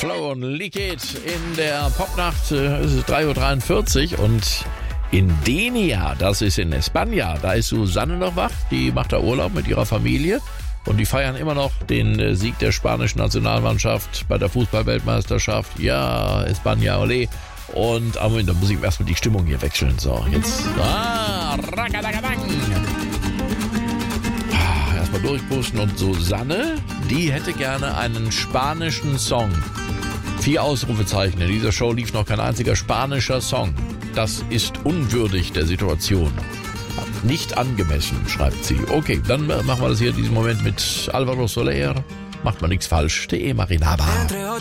Flow und Leak It in der Popnacht. Es ist 3.43 Uhr und in Denia, das ist in España, da ist Susanne noch wach. Die macht da Urlaub mit ihrer Familie und die feiern immer noch den Sieg der spanischen Nationalmannschaft bei der Fußball-Weltmeisterschaft. Ja, España, ole. Und Moment, da muss ich erstmal die Stimmung hier wechseln. So, jetzt. Erstmal durchpusten. Und Susanne, die hätte gerne einen spanischen Song. 4 Ausrufezeichen. In dieser Show lief noch kein einziger spanischer Song. Das ist unwürdig der Situation. Nicht angemessen, schreibt sie. Okay, dann machen wir das hier in diesem Moment mit Alvaro Soler. Macht man nichts falsch. De Marinaba.